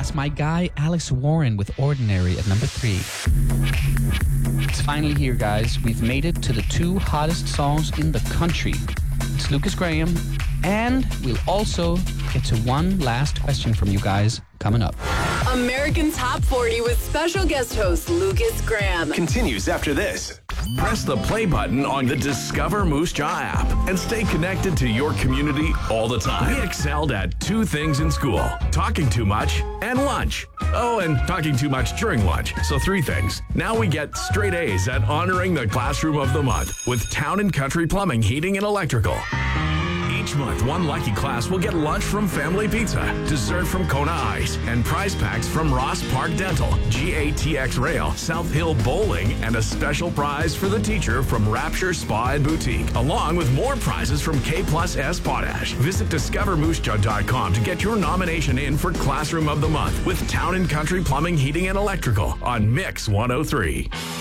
That's my guy, Alex Warren, with Ordinary at number 3. It's finally here, guys. We've made it to the 2 hottest songs in the country. It's Lucas Graham, and we'll also get to one last question from you guys coming up. American Top 40 with special guest host Lucas Graham. Continues after this. Press the play button on the Discover Moose Jaw app and stay connected to your community all the time. We excelled at 2 things in school: talking too much and lunch. Oh, and talking too much during lunch. So 3 things. Now we get straight A's at honoring the Classroom of the Month with Town & Country Plumbing, Heating and Electrical. Each month, one lucky class will get lunch from Family Pizza, dessert from Kona Ice, and prize packs from Ross Park Dental, GATX Rail, South Hill Bowling, and a special prize for the teacher from Rapture Spa and Boutique, along with more prizes from K+S Potash. Visit discovermoosejaw.com to get your nomination in for Classroom of the Month with Town & Country Plumbing, Heating and Electrical on Mix 103.